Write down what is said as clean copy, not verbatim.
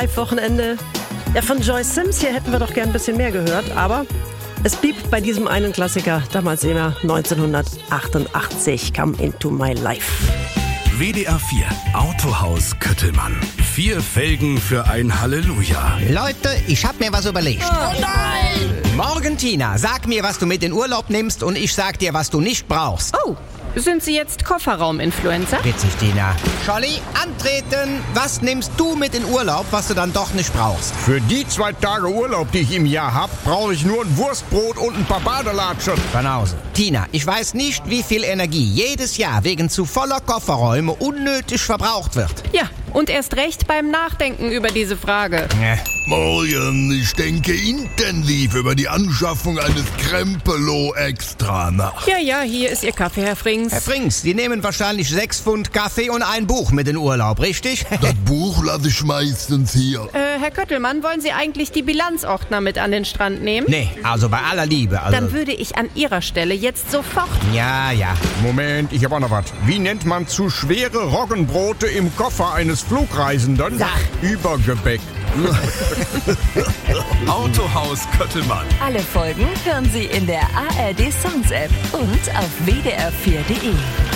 Live-Wochenende. Ja, von Joyce Sims hier hätten wir doch gern ein bisschen mehr gehört, aber es blieb bei diesem einen Klassiker, damals immer 1988, Come Into My Life. WDR 4, Autohaus Köttelmann. 4 Felgen für ein Halleluja. Leute, ich hab mir was überlegt. Oh nein! Morgen, Tina, sag mir, was du mit in Urlaub nimmst und ich sag dir, was du nicht brauchst. Oh, sind Sie jetzt Kofferraum-Influencer? Witzig, Tina. Scholli, antreten. Was nimmst du mit in Urlaub, was du dann doch nicht brauchst? Für die 2 Tage Urlaub, die ich im Jahr hab, brauche ich nur ein Wurstbrot und ein paar Badelatschen. Von Hause. Tina, ich weiß nicht, wie viel Energie jedes Jahr wegen zu voller Kofferräume unnötig verbraucht wird. Ja, und erst recht beim Nachdenken über diese Frage. Morgen, ich denke intensiv über die Anschaffung eines Krempelo extra nach. Ja, hier ist Ihr Kaffee, Herr Frings. Herr Frings, die nehmen wahrscheinlich 6 Pfund Kaffee und ein Buch mit in Urlaub, richtig? Das Buch lasse ich meistens hier. Herr Köttelmann, wollen Sie eigentlich die Bilanzordner mit an den Strand nehmen? Nee, also bei aller Liebe. Also Dann würde ich an Ihrer Stelle jetzt sofort... Ja. Moment, ich hab auch noch was. Wie nennt man zu schwere Roggenbrote im Koffer eines Flugreisenden? Übergebäck. Autohaus Köttelmann. Alle Folgen hören Sie in der ARD Songs App und auf wdr4.de.